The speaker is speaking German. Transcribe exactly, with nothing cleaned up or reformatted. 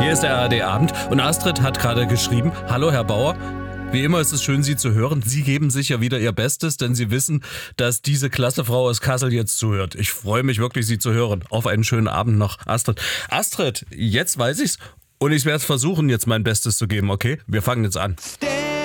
Hier ist der A R D-Abend und Astrid hat gerade geschrieben, hallo Herr Bauer, wie immer ist es schön, Sie zu hören. Sie geben sicher wieder Ihr Bestes, denn Sie wissen, dass diese klasse Frau aus Kassel jetzt zuhört. Ich freue mich wirklich, Sie zu hören. Auf einen schönen Abend noch, Astrid. Astrid, jetzt weiß ich's und ich werde versuchen, jetzt mein Bestes zu geben, okay? Wir fangen jetzt an.